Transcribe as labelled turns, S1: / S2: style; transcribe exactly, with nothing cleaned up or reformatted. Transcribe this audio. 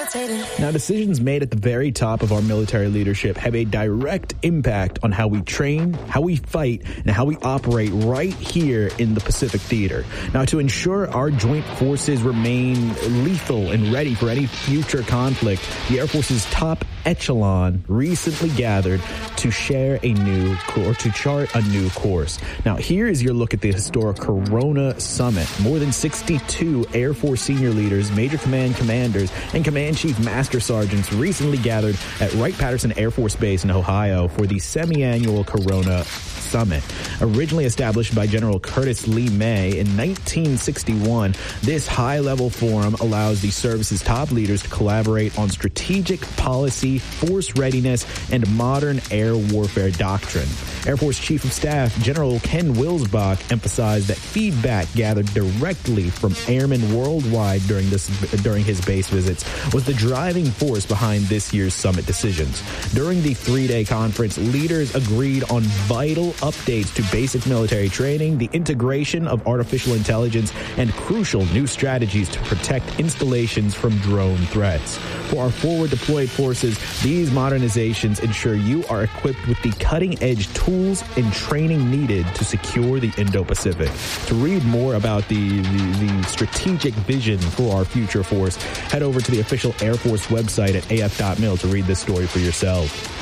S1: Now, decisions made at the very top of our military leadership have a direct impact on how we train, how we fight, and how we operate right here in the Pacific Theater. Now, to ensure our joint forces remain lethal and ready for any future conflict, the Air Force's top echelon recently gathered to share a new or to chart a new course. Now, here is your look at the historic Corona Summit. More than sixty-two Air Force senior leaders, major command commanders, and command chief master sergeants recently gathered at Wright-Patterson Air Force Base in Ohio for the semi-annual Corona Summit. Originally established by General Curtis Lee May in nineteen sixty-one, this high-level forum allows the service's top leaders to collaborate on strategic policy, force readiness, and modern air warfare doctrine. Air Force Chief of Staff General Ken Wilsbach emphasized that feedback gathered directly from airmen worldwide during this during his base visits was the driving force behind this year's summit decisions. During the three-day conference, leaders agreed on vital updates to basic military training, the integration of artificial intelligence, and crucial new strategies to protect installations from drone threats. For our forward deployed forces, these modernizations ensure you are equipped with the cutting-edge tools and training needed to secure the Indo-Pacific. To read more about the, the, the strategic vision for our future force, head over to the official Air Force website at A F dot mil to read this story for yourself.